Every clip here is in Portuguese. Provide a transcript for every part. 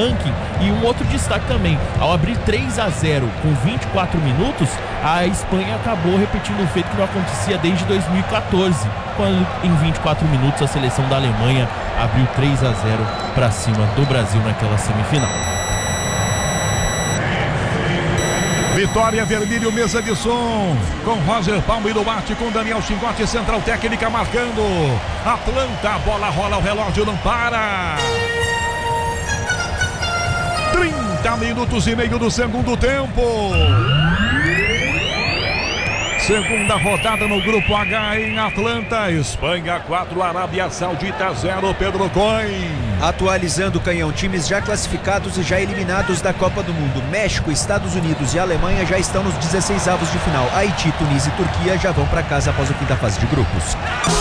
ranking. E um outro destaque também, ao abrir 3-0 com 24 minutos, a Espanha acabou repetindo um feito que não acontecia desde 2014, quando em 24 minutos a seleção da Alemanha abriu 3-0 para cima do Brasil naquela semifinal. Vitória Vermelho, mesa de som, com Roger Palma e Duarte, com Daniel Chingote, central técnica marcando. Atlanta, a bola rola, o relógio não para. 30 minutos e meio do segundo tempo. Segunda rodada no Grupo H em Atlanta. Espanha 4, Arábia Saudita 0, Pedro Coin. Atualizando o canhão, times já classificados e já eliminados da Copa do Mundo. México, Estados Unidos e Alemanha já estão nos 16 avos de final. Haiti, Tunísia e Turquia já vão para casa após a quinta fase de grupos.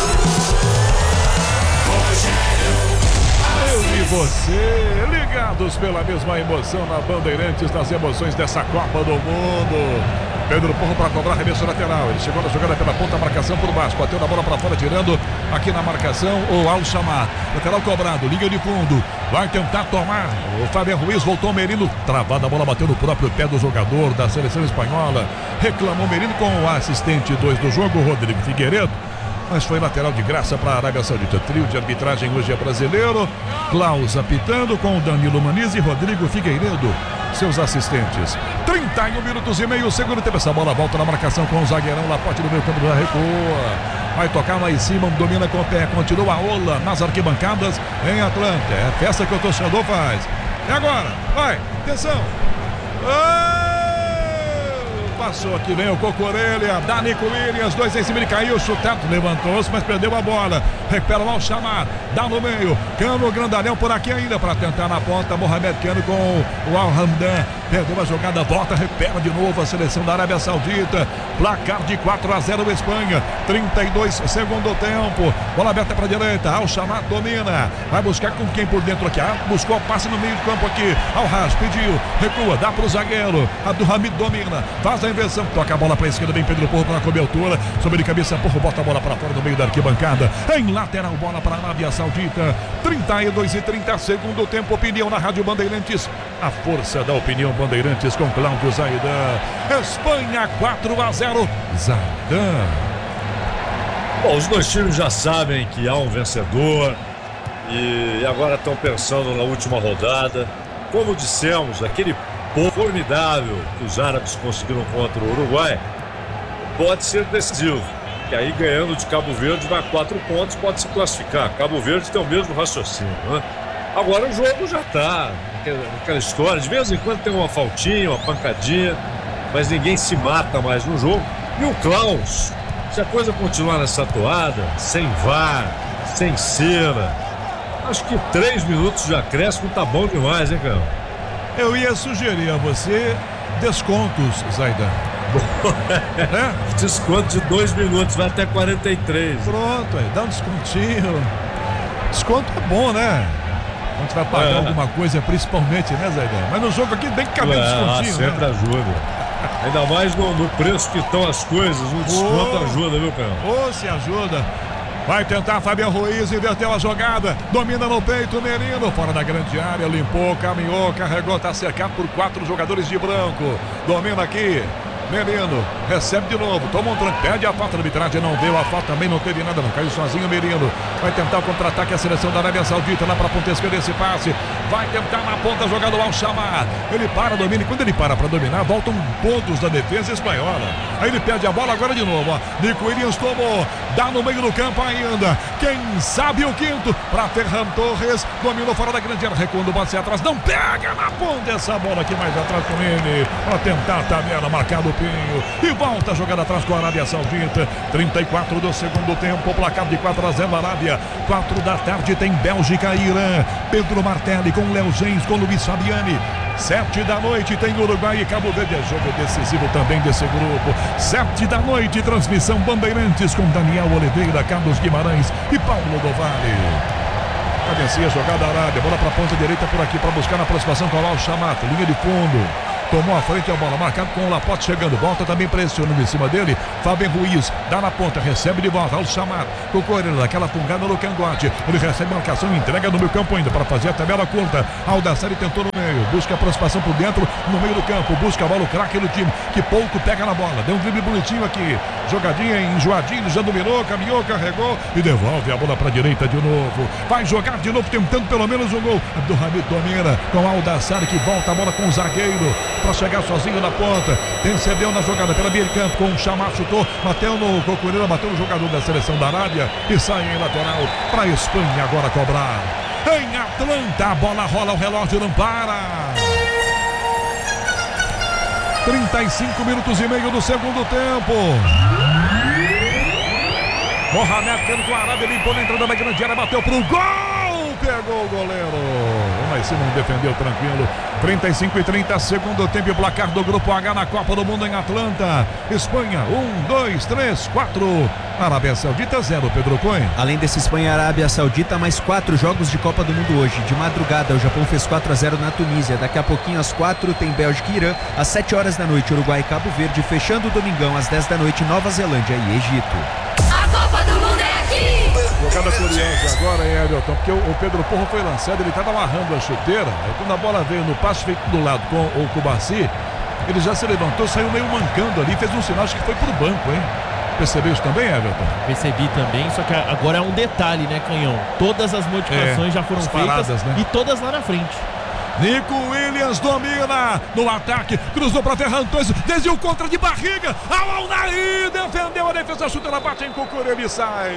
Eu e você, ligados pela mesma emoção na Bandeirantes, das emoções dessa Copa do Mundo. Pedro Porro para cobrar, arremesso lateral. Ele chegou na jogada pela ponta, marcação por baixo. Bateu na bola para fora, tirando aqui na marcação o Al-Shamar. Lateral cobrado, linha de fundo. Vai tentar tomar. O Fabián Ruiz voltou, Merino. Travada a bola, bateu no próprio pé do jogador da seleção espanhola. Reclamou Merino com o assistente 2 do jogo, Rodrigo Figueiredo. Mas foi lateral de graça para a Arábia Saudita. Trio de arbitragem hoje é brasileiro. Klaus apitando com o Danilo Maniz e Rodrigo Figueiredo, seus assistentes. 31 minutos e meio, segundo tempo. Essa bola volta na marcação com o zagueirão. Laporte no meio campo, já recua. Vai tocar lá em cima, domina com o pé. Continua a Ola nas arquibancadas em Atlanta. É a festa que o torcedor faz. E agora? Vai, atenção. Passou aqui, vem o Cocorelha, dá Nico Williams, 2 em cima, ele caiu, chutado, levantou-se, mas perdeu a bola. Recupera o Al-Shamar, dá no meio, Cano Grandalhão por aqui ainda para tentar na ponta. Mohamed Cano com o Al-Hamdan, perdeu a jogada, volta, recupera de novo a seleção da Arábia Saudita. Placar de 4-0 Espanha, 32 segundo tempo. Bola aberta para a direita, Al-Shamar domina, vai buscar com quem por dentro aqui, buscou o passe no meio de campo aqui. Al-Haj pediu, recua, dá para o zagueiro, Abdulhamid domina, faz a inversão, toca a bola para a esquerda, vem Pedro Porro para a cobertura, sobre de cabeça, Porro bota a bola para fora do meio da arquibancada, em lateral, bola para a Arábia Saudita. 32 e 30 segundo tempo. Opinião na Rádio Bandeirantes, a força da opinião Bandeirantes com Cláudio Zaidan. Espanha 4-0, Zaidan. Bom, os dois times já sabem que há um vencedor e agora estão pensando na última rodada. Como dissemos, aquele formidável que os árabes conseguiram contra o Uruguai pode ser decisivo, que aí ganhando de Cabo Verde vai a 4 pontos, pode se classificar. Cabo Verde tem o mesmo raciocínio, né? Agora o jogo já está aquela história, de vez em quando tem uma faltinha, uma pancadinha, mas ninguém se mata mais no jogo. E o Klaus, se a coisa continuar nessa toada, sem VAR, sem cera, acho que 3 minutos de acréscimo tá bom demais, hein, cara? Eu ia sugerir a você descontos, Zaidan. Desconto de 2 minutos, vai até 43. Pronto, aí, dá um descontinho. Desconto é bom, né? Quando você vai pagar alguma coisa, principalmente, né, Zaidan? Mas no jogo aqui tem que caber descontinho, sempre, né? Ajuda. Ainda mais no preço que estão as coisas, o desconto ajuda, viu, cara? Se ajuda. Vai tentar Fabián Ruiz, inverteu a jogada, domina no peito, Merino, fora da grande área, limpou, caminhou, carregou, tá cercado por 4 jogadores de branco, domina aqui, Merino, recebe de novo, toma um tranco, pede a falta, a arbitragem não deu a falta, também não teve nada, não, caiu sozinho Merino, vai tentar o contra-ataque a seleção da Arábia Saudita, lá pra ponta esquerda esse passe, vai tentar na ponta jogada o Al-Shamar, ele para, domina, e quando ele para pra dominar, voltam pontos da defesa espanhola, aí ele perde a bola agora de novo, ó. Nico Williams tomou, dá no meio do campo ainda, quem sabe o quinto, pra Ferran Torres, dominou fora da grande área, recuando o bate atrás, não pega na ponta essa bola aqui mais atrás com ele, pra tentar a tabela, marcado o Pinho, e volta a jogada atrás com a Arábia Saudita, 34 do segundo tempo, placar de 4-0 Arábia, 4 da tarde tem Bélgica e Irã, Pedro Martelli com Léo Gens, com Luiz Fabiani, 7 da noite tem Uruguai e Cabo Verde, é jogo decisivo também desse grupo, 7 da noite, transmissão Bandeirantes com Daniel Oliveira, Carlos Guimarães e Paulo do Vale. Cadencia, jogada Arábia, bola pra ponta direita por aqui, para buscar na aproximação com o Al-Shamat, linha de fundo. Tomou a frente a bola, marcado com o Laporte chegando, volta também pressionando em cima dele, Fábio Ruiz, dá na ponta, recebe de volta, Al-Shamat, Cucurella, daquela fungada no cangote, ele recebe marcação, entrega no meio campo ainda, para fazer a tabela curta, Aldassari tentou no meio, busca a aproximação por dentro, no meio do campo, busca a bola, o craque do time, que pouco pega na bola, deu um drible bonitinho aqui, jogadinha enjoadinho, já dominou, caminhou, carregou e devolve a bola para a direita de novo, vai jogar de novo, tentando pelo menos um gol, Abdulhamid domina, com Aldassari que volta a bola com o zagueiro, para chegar sozinho na ponta, recebeu na jogada pela meia de campo com o Shamat, chutou, bateu no Cucurella, bateu no jogador da seleção da Arábia e sai em lateral para a Espanha agora cobrar. Em Atlanta, a bola rola, o relógio não para. 35 minutos e meio do segundo tempo. Mohamed querendo com a Arábia, limpou na entrada da grande área, bateu pro gol, pegou o goleiro. Mas se não defendeu tranquilo. 35-30, segundo tempo, e o placar do Grupo H na Copa do Mundo em Atlanta. Espanha, 1, 2, 3, 4. Arábia Saudita, 0, Pedro Cohen. Além desse Espanha e Arábia Saudita, mais 4 jogos de Copa do Mundo hoje. De madrugada, o Japão fez 4-0 na Tunísia. Daqui a pouquinho, às 4, tem Bélgica e Irã. Às 7 horas da noite, Uruguai e Cabo Verde. Fechando o domingão, às 10 da noite, Nova Zelândia e Egito. A Copa do Mundo é aqui! Jogada curiosa agora, hein, Everton? Porque o Pedro Porro foi lançado, ele estava amarrando a chuteira. Aí quando a bola veio no passe feito do lado com o Cubarsí, ele já se levantou, saiu meio mancando ali, fez um sinal, acho que foi pro banco, hein? Percebeu isso também, Everton? Percebi também, só que agora é um detalhe, né, Canhão? Todas as modificações já foram paradas, feitas, né? e todas lá na frente. Nico Williams domina no ataque, cruzou para Ferran Torres, desviou contra de barriga, Al-Naí defendeu a defesa, chuta, ela bate em Cucurella e sai.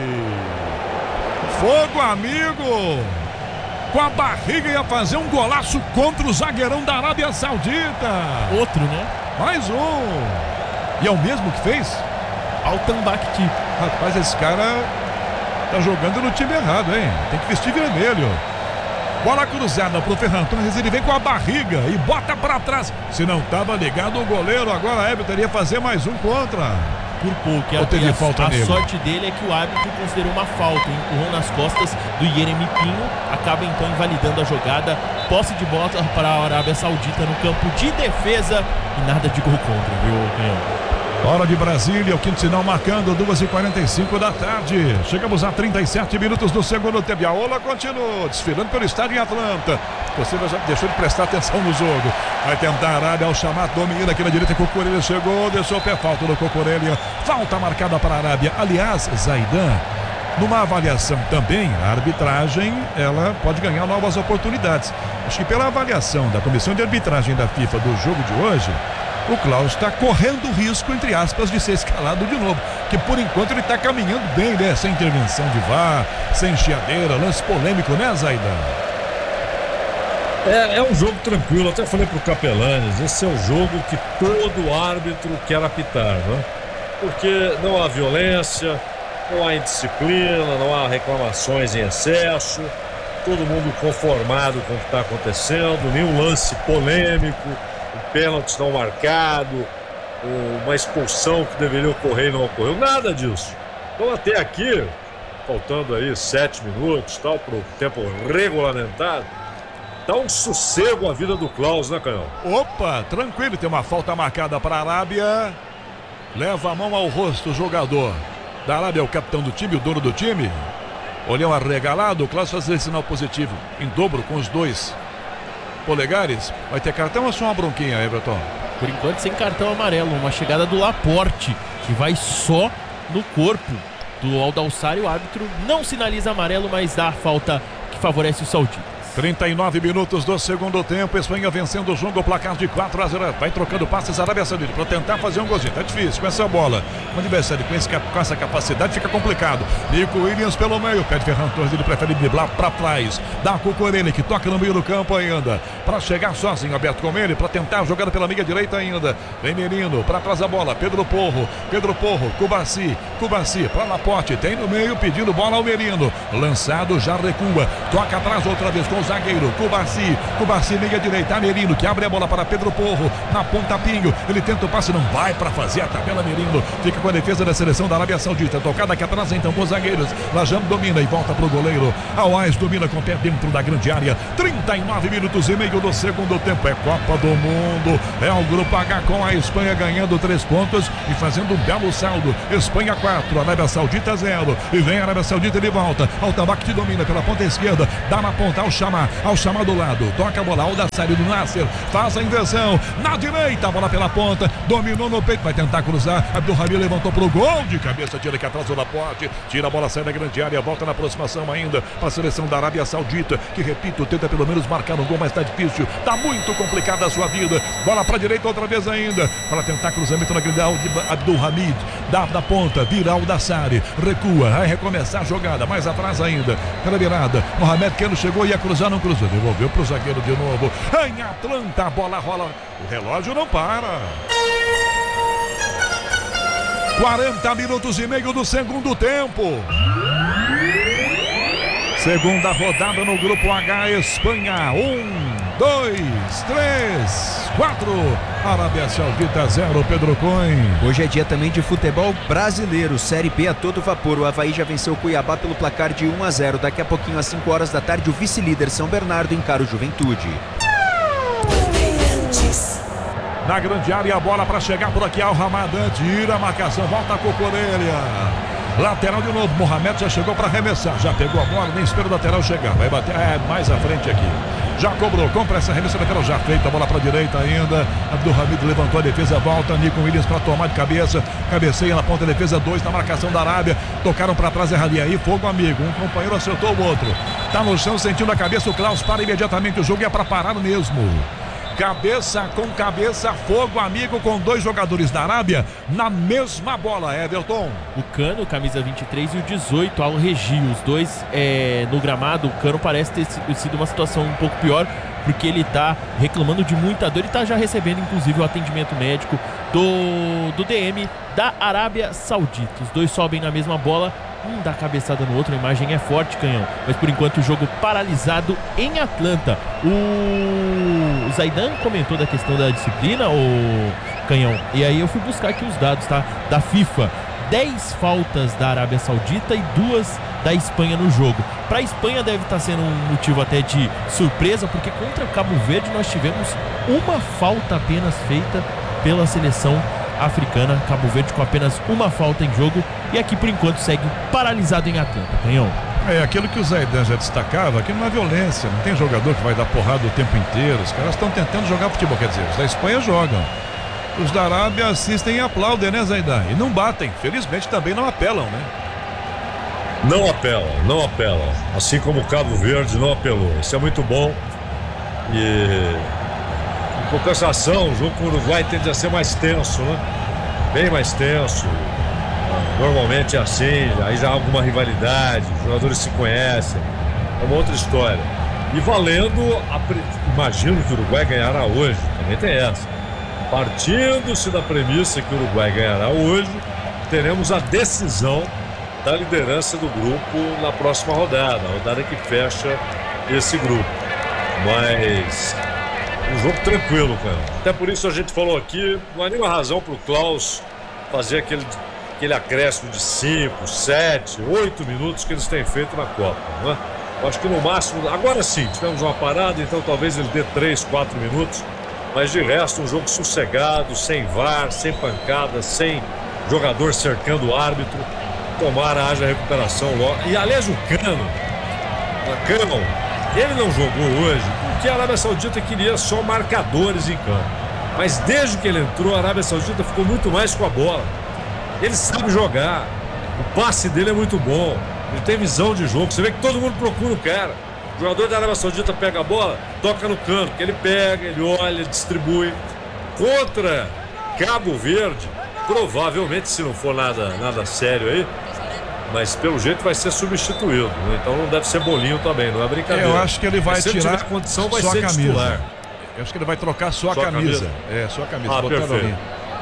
Fogo, amigo! Com a barriga ia fazer um golaço contra o zagueirão da Arábia Saudita. Outro, né? Mais um. E é o mesmo que fez? Altan Bakhti. Rapaz, esse cara tá jogando no time errado, hein? Tem que vestir vermelho. Bola cruzada pro Ferran Torres, ele vem com a barriga e bota pra trás. Se não tava ligado o goleiro, agora a Everton iria fazer mais um contra. Por pouco. Ou teve falta nele? A sorte dele é que o árbitro considerou uma falta, empurrou nas costas do Yeremi Pinho, acaba então invalidando a jogada. Posse de bola para a Arábia Saudita no campo de defesa e nada de gol contra, viu, Canhão? Hora de Brasília, o quinto sinal marcando 2h45 da tarde. Chegamos a 37 minutos do segundo tempo. A Ola continua desfilando pelo estádio em Atlanta. Você já deixou de prestar atenção no jogo. Vai tentar a Arábia, Al-Shamat domina aqui na direita. Cucurella chegou, deixou o pé, falta do Cucurella. Falta marcada para a Arábia. Aliás, Zaidan, numa avaliação também, a arbitragem, ela pode ganhar novas oportunidades. Acho que pela avaliação da comissão de arbitragem da FIFA do jogo de hoje, o Klaus está correndo o risco, entre aspas, de ser escalado de novo. Que por enquanto ele está caminhando bem, né? Sem intervenção de VAR, sem chiadeira, lance polêmico, né, Zaidan? É um jogo tranquilo, até falei pro Capelanes, esse é o jogo que todo árbitro quer apitar, né? Porque não há violência, não há indisciplina, não há reclamações em excesso, todo mundo conformado com o que está acontecendo, nenhum lance polêmico, um pênalti não marcado, uma expulsão que deveria ocorrer e não ocorreu, nada disso. Então até aqui, faltando aí 7 minutos, tal, para o tempo regulamentado, dá um sossego à vida do Klaus, né, Canhão? Opa, tranquilo, tem uma falta marcada para a Arábia. Leva a mão ao rosto o jogador da Arábia, é o capitão do time, o dono do time. Olhão arregalado, o Klaus faz esse sinal positivo, em dobro com os dois polegares. Vai ter cartão ou só uma bronquinha, Everton? Por enquanto sem cartão amarelo, uma chegada do Laporte, que vai só no corpo do Al-Dawsari. O árbitro não sinaliza amarelo, mas dá a falta que favorece o saudita. 39 minutos do segundo tempo, Espanha vencendo o jogo, placar de 4-0, vai trocando passes a Arábia Saudita para tentar fazer um golzinho, tá difícil com essa bola, o adversário com essa capacidade fica complicado. Nico Williams pelo meio, pede Ferran Torres, ele prefere driblar para trás, dá Cucurella que toca no meio do campo ainda, para chegar sozinho, aberto com ele, para tentar a jogada pela meia direita ainda, vem Merino, para trás a bola, Pedro Porro, Cubarsí para Laporte, tem no meio pedindo bola ao Merino, lançado, já recua, toca atrás outra vez com o zagueiro, Cubarci, meia direita, Merino, que abre a bola para Pedro Porro, na ponta Pinho, ele tenta o passe, não vai para fazer a tabela, Merino, fica com a defesa da seleção da Arábia Saudita, tocada aqui atrás então com os zagueiros, Lajam domina e volta pro goleiro, Awais domina com o pé dentro da grande área, 39 minutos e meio do segundo tempo, é Copa do Mundo, é o Grupo H com a Espanha ganhando 3 pontos e fazendo um belo saldo, Espanha 4, Arábia Saudita 0, e vem a Arábia Saudita, ele volta, Altabak que domina pela ponta esquerda, dá na ponta ao chamar do lado, toca a bola, Aldassari do Nasser, faz a inversão, na direita, a bola pela ponta, dominou no peito, vai tentar cruzar, Abdulhamid levantou pro gol, de cabeça, tira que atrasou na pote, tira a bola, sai da grande área, volta na aproximação ainda, para a seleção da Arábia Saudita, que repito, tenta pelo menos marcar um gol, mas tá difícil, tá muito complicada a sua vida, bola pra direita outra vez ainda, para tentar cruzamento na grande área, Abdulhamid, dá da ponta, vira Aldassari, recua, vai recomeçar a jogada, mais atrás ainda, pela virada, Mohamed Keno chegou, ia cruzar, não cruzou, devolveu pro zagueiro de novo, em Atlanta, a bola rola, o relógio não para. 40 minutos e meio do segundo tempo. Segunda rodada no Grupo H, Espanha 1, 2, 3, 4, Arábia Saudita 0, Pedro Coin. Hoje é dia também de futebol brasileiro, Série B a todo vapor. O Avaí já venceu o Cuiabá pelo placar de 1-0. Daqui a pouquinho, às 5 horas da tarde, o vice-líder São Bernardo encara o Juventude. Na grande área, a bola para chegar por aqui, Al Ramadan, tira a marcação, volta a Cocorelha. Lateral de novo, Mohamed já chegou para arremessar, já pegou a bola, nem espera o lateral chegar, vai bater mais à frente aqui. Já cobrou, compra essa arremesso lateral já feita, a bola para a direita ainda. Abdulhamid levantou a defesa, volta, Nico Williams para tomar de cabeça, cabeceia na ponta, defesa 2 na marcação da Arábia, tocaram para trás, erraria aí, fogo amigo, um companheiro acertou o outro, tá no chão, sentindo a cabeça, o Klaus para imediatamente o jogo e é para parar mesmo. Cabeça com cabeça, fogo amigo com 2 jogadores da Arábia na mesma bola, Everton. O Cano, camisa 23 e o 18, Al Regi, os dois no gramado. O Cano parece ter sido uma situação um pouco pior, porque ele tá reclamando de muita dor e tá já recebendo inclusive o atendimento médico do DM da Arábia Saudita. Os dois sobem na mesma bola, um dá cabeçada no outro, a imagem é forte, Canhão, mas por enquanto o jogo paralisado em Atlanta. O Zaidan comentou da questão da disciplina, o Canhão, e aí eu fui buscar aqui os dados, tá? Da FIFA, 10 faltas da Arábia Saudita e 2 da Espanha no jogo. Para a Espanha deve estar sendo um motivo até de surpresa, porque contra Cabo Verde nós tivemos uma falta apenas feita pela seleção africana. Cabo Verde com apenas uma falta em jogo, e aqui por enquanto segue paralisado em Atlanta, Canhão. É aquilo que o Zaidan já destacava, que não é violência, não tem jogador que vai dar porrada o tempo inteiro, os caras estão tentando jogar futebol, quer dizer, os da Espanha jogam, os da Arábia assistem e aplaudem, né, Zaidan? E não batem, felizmente também não apelam, né? Não apelam, assim como o Cabo Verde não apelou, isso é muito bom. E em compensação, o jogo com o Uruguai tende a ser mais tenso, né? Bem mais tenso. Normalmente é assim, aí já há alguma rivalidade, os jogadores se conhecem, é uma outra história. E valendo, imagino que o Uruguai ganhará hoje, também tem essa. Partindo-se da premissa que o Uruguai ganhará hoje, teremos a decisão da liderança do grupo na próxima rodada, a rodada que fecha esse grupo. Mas um jogo tranquilo, cara. Até por isso a gente falou aqui, não há nenhuma razão para o Klaus fazer aquele acréscimo de 5, 7, 8 minutos que eles têm feito na Copa, né? Eu acho que no máximo, agora sim, tivemos uma parada, então talvez ele dê 3, 4 minutos, mas de resto um jogo sossegado, sem VAR, sem pancada, sem jogador cercando o árbitro. Tomara haja recuperação logo. E aliás o Cano, ele não jogou hoje porque a Arábia Saudita queria só marcadores em campo, mas desde que ele entrou a Arábia Saudita ficou muito mais com a bola. Ele sabe jogar, o passe dele é muito bom, ele tem visão de jogo, você vê que todo mundo procura o cara. O jogador da Arábia Saudita pega a bola, toca no canto, que ele pega, ele olha, ele distribui. Contra Cabo Verde, provavelmente, se não for nada sério aí, mas pelo jeito vai ser substituído, né? Então não deve ser bolinho também, não é brincadeira. Eu acho que ele vai tirar a condição, vai só ser a camisa. Titular. Eu acho que ele vai trocar só a camisa. É, só a camisa. Ah, perfeito.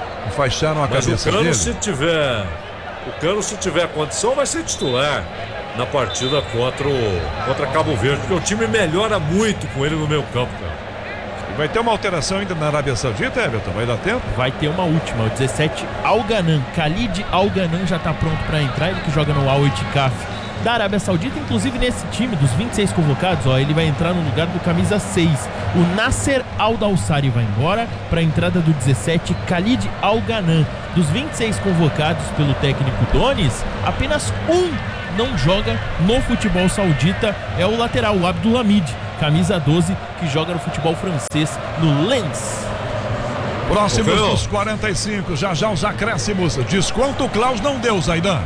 Enfaixaram a mas cabeça o Cano, dele. se tiver condição, vai ser titular. na partida contra Cabo Verde, porque o time melhora muito com ele no meio campo, cara. Vai ter uma alteração ainda na Arábia Saudita, Everton? Vai dar tempo? Vai ter uma última, o 17, Al-Ghanan. Khalid Al-Ghanan já está pronto para entrar, ele que joga no Al-Itikaf da Arábia Saudita. Inclusive nesse time, dos 26 convocados, ele vai entrar no lugar do camisa 6. O Nasser Al-Dawsari vai embora para a entrada do 17, Khalid Al-Ghanan. Dos 26 convocados pelo técnico Donis, apenas um não joga no futebol saudita, é o lateral, o Abdulhamid, camisa 12, que joga no futebol francês, no Lens. Próximos dos 45, já os acréscimos. Desconto o Klaus não deu, Zaidan.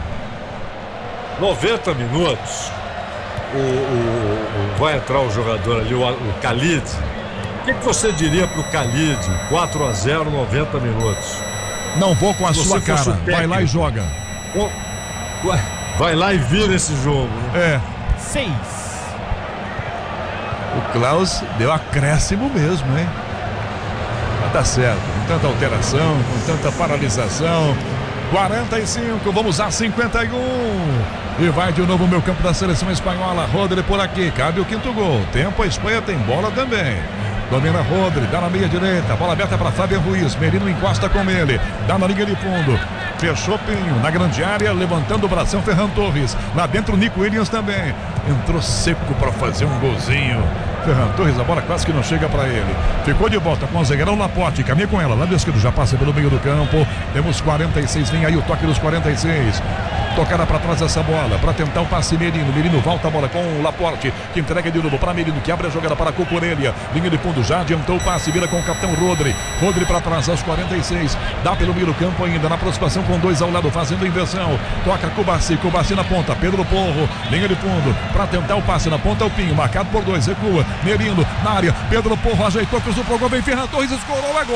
90 minutos. Vai entrar o jogador ali, o Khalid. O que você diria pro Khalid? 4-0, 90 minutos. Não vou com a sua cara. Vai lá e joga. Vai lá e vira esse jogo. É. 6. O Klaus deu acréscimo mesmo, hein? Mas tá certo. Com tanta alteração, com tanta paralisação. 45, vamos a 51. E vai de novo o meu campo da seleção espanhola. Rodri por aqui, cabe o quinto gol. Tempo, a Espanha tem bola também. Domina Rodri, dá na meia direita, bola aberta para Fabian Ruiz. Merino encosta com ele, dá na linha de fundo. Fechou Pinho, na grande área, levantando o bração Ferran Torres. Lá dentro Nico Williams também. Entrou seco para fazer um golzinho. Ferran Torres, a bola quase que não chega para ele. Ficou de volta com o zagueirão Laporte, caminha com ela, lado esquerdo, já passa pelo meio do campo. Temos 46, vem aí o toque dos 46. Tocada para trás essa bola, para tentar o passe Merino. Merino volta a bola com o Laporte, que entrega de novo para Merino, que abre a jogada para Cucurella. Linha de fundo, já adiantou o passe, vira com o capitão Rodri. Rodri para trás aos 46, dá pelo meio do campo ainda, na aproximação com 2 ao lado, fazendo a inversão. Toca Cubarci na ponta, Pedro Porro, linha de fundo, para tentar o passe na ponta, o Pinho, marcado por 2, recua. Merino na área, Pedro Porro ajeitou, cruzou pro gol, vem Ferran Torres, escorou, é gol.